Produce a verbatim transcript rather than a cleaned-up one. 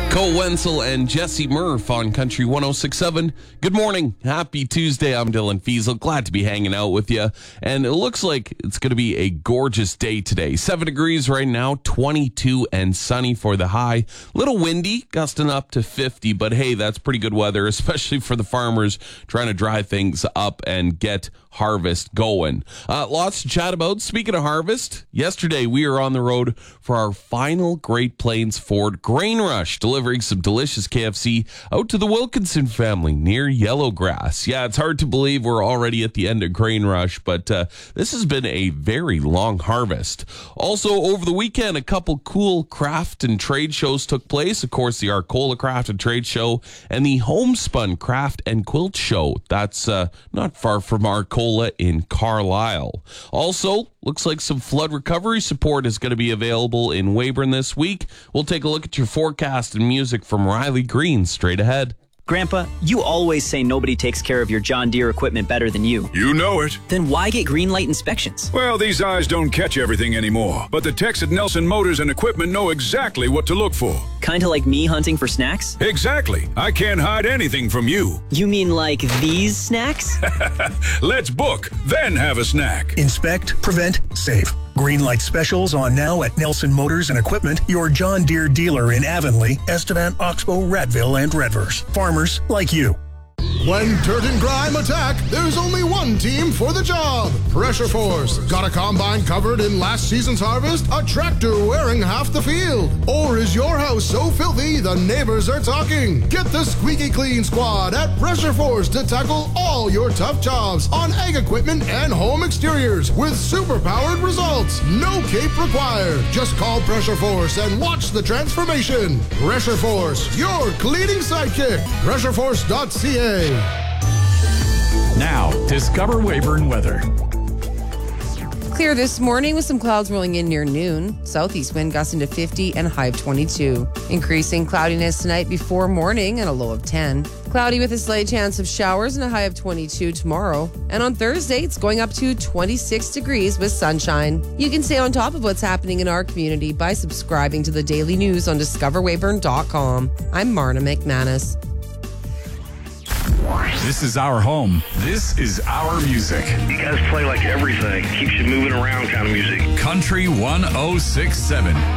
Cole Wenzel and Jesse Murph on Country one oh six point seven. Good morning. Happy Tuesday. I'm Dylan Fiesel. Glad to be hanging out with you. And it looks like it's going to be a gorgeous day today. Seven degrees right now, twenty-two and sunny for the high. Little windy, gusting up to fifty. But hey, that's pretty good weather, especially for the farmers trying to dry things up and get harvest going. Uh, lots to chat about. Speaking of harvest, yesterday we were on the road for our final Great Plains Ford Grain Rush, delivering some delicious K F C out to the Wilkinson family near Yellowgrass. Yeah, it's hard to believe we're already at the end of Grain Rush, but uh, this has been a very long harvest. Also, over the weekend, a couple cool craft and trade shows took place. Of course, the Arcola Craft and Trade Show and the Homespun Craft and Quilt Show. That's uh, not far from Arcola in Carlisle. Also, looks like some flood recovery support is going to be available in Weyburn this week. We'll take a look at your forecast and music from Riley Green straight ahead. Grandpa, you always say nobody takes care of your John Deere equipment better than you. You know it. Then why get green light inspections? Well, these eyes don't catch everything anymore, but the techs at Nelson Motors and Equipment know exactly what to look for. Kinda like me hunting for snacks? Exactly. I can't hide anything from you. You mean like these snacks? Let's book, then have a snack. Inspect, prevent, save. Green light specials on now at Nelson Motors and Equipment, your John Deere dealer in Avonlea, Estevan, Oxbow, Radville, and Redverse. Farmers like you. When dirt and grime attack, there's only one team for the job. Pressure Force. Got a combine covered in last season's harvest? A tractor wearing half the field? Or is your house so filthy the neighbors are talking? Get the squeaky clean squad at Pressure Force to tackle all your tough jobs on ag equipment and home exteriors with super-powered results. No cape required. Just call Pressure Force and watch the transformation. Pressure Force, your cleaning sidekick. pressure force dot c a. Now, discover Weyburn weather. Clear this morning with some clouds rolling in near noon. Southeast wind gusting to fifty and a high of twenty-two. Increasing cloudiness tonight before morning and a low of ten. Cloudy with a slight chance of showers and a high of twenty-two tomorrow. And on Thursday, it's going up to twenty-six degrees with sunshine. You can stay on top of what's happening in our community by subscribing to the daily news on discover weyburn dot com. I'm Marna McManus. This is our home. This is our music. You guys play like everything. Keeps you moving around kind of music. Country one oh six point seven.